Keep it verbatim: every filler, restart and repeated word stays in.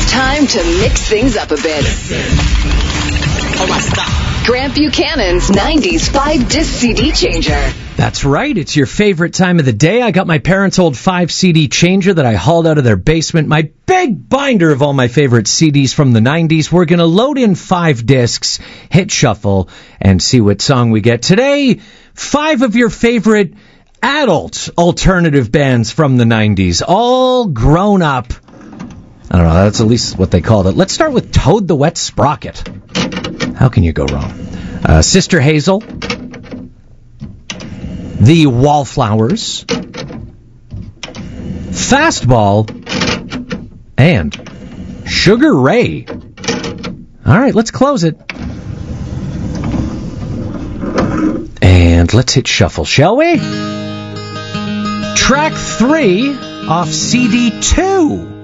Time to mix things up a bit. Grant Buchanan's nineties five-disc C D changer. That's right. It's your favorite time of the day. I got my parents' old five C D changer that I hauled out of their basement. My big binder of all my favorite C Ds from the nineties. We're going to load in five discs, hit shuffle, and see what song we get. Today, five of your favorite adult alternative bands from the nineties. All grown up. I don't know, that's at least what they called it. Let's start with Toad the Wet Sprocket. How can you go wrong? Uh, Sister Hazel. The Wallflowers. Fastball. And Sugar Ray. All right, let's close it. And let's hit shuffle, shall we? Track three off C D two.